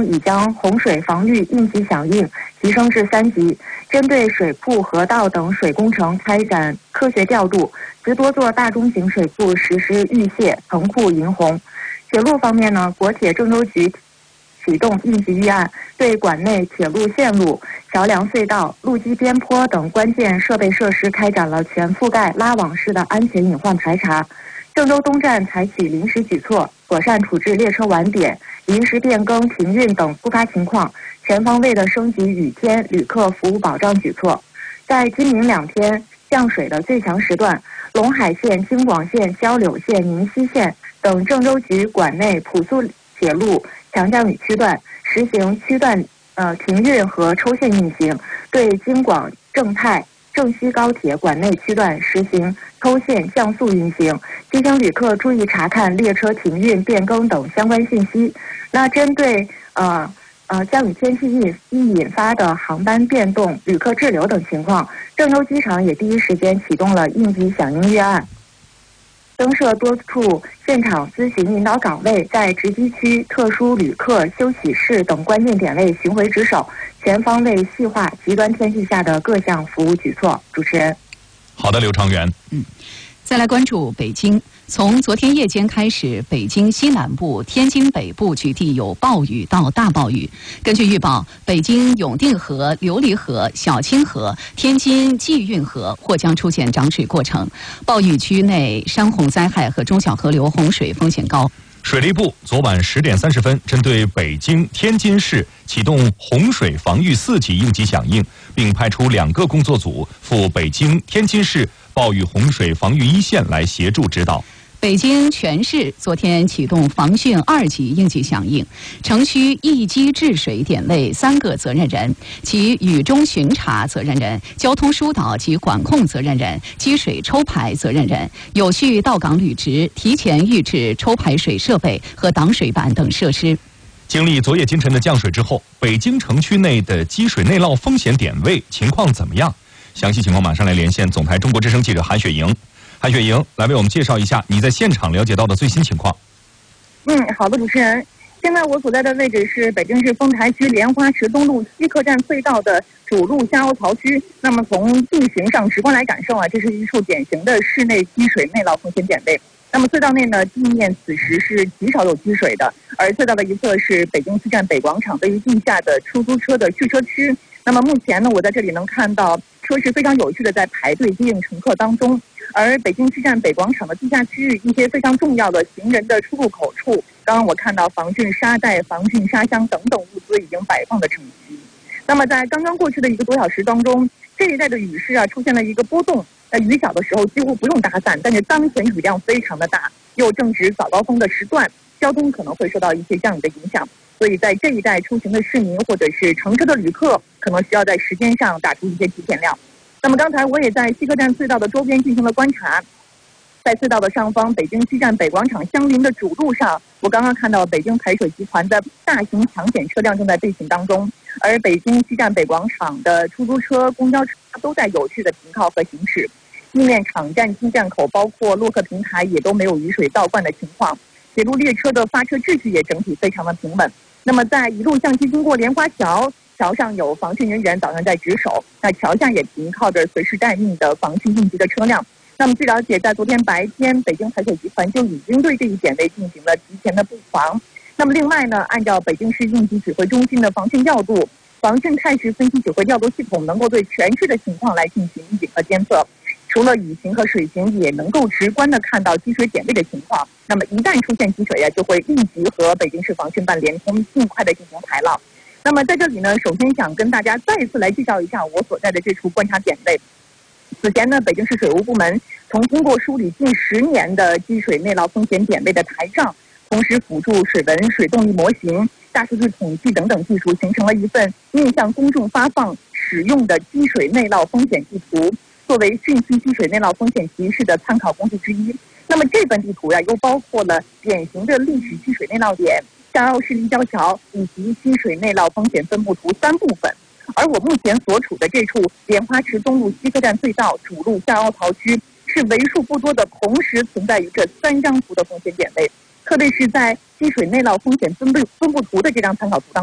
方已将洪水防御应急响应提升至3级，针对水库、河道等水工程开展科学调度，直多座大中型水库实施预泄、腾库迎洪。铁路方面呢，国铁郑州局启动应急预案，对管内铁路线路、桥梁、隧道、路基边坡等关键设备设施开展了全覆盖拉网式的安全隐患排查。郑州东站采取临时举措，妥善处置列车晚点、临时变更、停运等突发情况，全方位的升级雨天旅客服务保障举措。在今明2天降水的最强时段，陇海县、京广线、交柳县、宁西县等郑州局管内普速铁路强降雨区段实行区段停运和抽线运行，对京广、郑泰、郑西高铁管内区段实行抽线降速运行，提醒旅客注意查看列车停运、变更等相关信息。那针对降雨天气易引发的航班变动、旅客滞留等情况，郑州机场也第一时间启动了应急响应预案，增设多处现场咨询引导岗位，在值机区、特殊旅客休息室等关键点位巡回值守，全方位细化极端天气下的各项服务举措。主持人， 好的，刘长元。 再来关注北京。从昨天夜间开始，北京西南部、天津北部局地有暴雨到大暴雨。根据预报，北京永定河、琉璃河、小清河、天津济运河或将出现涨水过程，暴雨区内山洪灾害和中小河流洪水风险高。 水利部昨晚10点30分，针对北京、天津市启动洪水防御4级应急响应，并派出2个工作组赴北京、天津市暴雨洪水防御一线来协助指导。 北京全市昨天启动防汛2级应急响应，城区一机治水点位3个责任人，其雨中巡查责任人、交通疏导及管控责任人、积水抽排责任人，有序到岗履职，提前预置抽排水设备和挡水板等设施。 经历昨夜今晨的降水之后，北京城区内的积水内涝风险点位情况怎么样？详细情况马上来连线总台中国之声记者韩雪莹。韩雪莹来为我们介绍一下你在现场了解到的最新情况。 好的，主持人。现在我所在的位置是北京市丰台区莲花池东路西客站隧道的主路下凹槽区。那么从地形上直观来感受这是一处典型的室内积水内涝风险点位。那么隧道内呢，地面此时是极少有积水的，而隧道的一侧是北京西站北广场位于地下的出租车的蓄车区。那么目前呢，我在这里能看到车是非常有序的在排队接应乘客当中。而北京西站北广场的地下区域，一些非常重要的行人的出入口处，刚刚我看到防汛沙袋、防汛沙箱等等物资已经摆放的整齐。那么在刚刚过去的1个多小时当中，这一带的雨势出现了一个波动。雨小的时候几乎不用打伞，但是当前雨量非常的大，又正值早高峰的时段，交通可能会受到一些降雨的影响。所以在这一带出行的市民或者是乘车的旅客，可能需要在时间上打出一些提前量。那么刚才我也在西客站隧道的周边进行了观察，在隧道的上方，北京西站北广场相邻的主路上，我刚刚看到北京排水集团的大型抢险车辆正在队形当中，而北京西站北广场的出租车、公交车都在有序的停靠和行驶。地面场站、进站口，包括洛克平台也都没有雨水倒灌的情况。铁路列车的发车秩序也整体非常的平稳。那么在一路向西经过莲花桥，桥上有防汛人员早上在值守，那桥下也停靠着随时待命的防汛应急的车辆。那么据了解，在昨天白天，北京排水集团就已经对这一点位进行了提前的布防。那么另外呢，按照北京市应急指挥中心的防汛调度，防汛态势分析指挥调度系统能够对全市的情况来进行预警和监测。除了雨情和水情，也能够直观的看到积水点位的情况。那么一旦出现积水就会立即和北京市防汛办联通，尽快的进行排涝。那么在这里呢，首先想跟大家再一次来介绍一下我所在的这处观察点位。此前呢，北京市水务部门曾通过梳理近10年的积水内涝风险点位的台账，同时辅助水文、水动力模型、大数据统计等等技术，形成了一份面向公众发放使用的积水内涝风险地图，作为汛期积水内涝风险提示的参考工具之一。那么这份地图又包括了典型的历史积水内涝点、下凹式立交桥以及积水内涝风险分布图3部分。而我目前所处的这处莲花池东路西客站隧道主路下凹槽区，是为数不多的同时存在于这3张图的风险点位，特别是在积水内涝风险分布图的这张参考图当中。